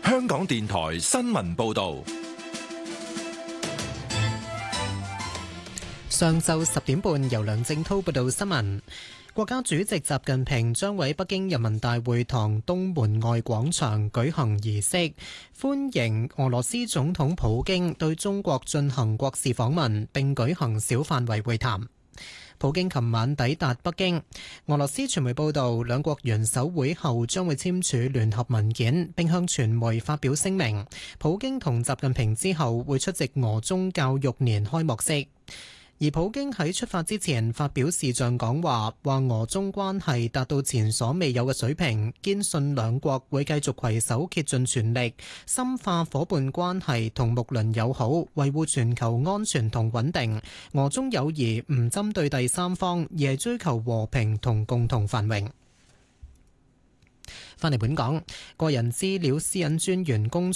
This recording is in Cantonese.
香港電台新聞報道。 上晝10點半，由梁正濤報道新聞。國家主席習近平將喺北京人民大會堂東門外廣場舉行儀式，歡迎俄羅斯總統普京對中國進行國事訪問，並舉行小範圍會談。普京琴晚抵達北京，俄羅斯傳媒報道，兩國元首會後將會簽署聯合文件，並向傳媒發表聲明。普京同習近平之後會出席俄中教育年開幕式。而普京喺出發之前發表視像講話，話俄中關係達到前所未有嘅水平，堅信兩國會繼續攜手竭盡全力，深化夥伴關係同睦鄰友好，維護全球安全同穩定。俄中友誼唔針對第三方，而係追求和平同共同繁榮。返嚟本港，個人資料私隱專員公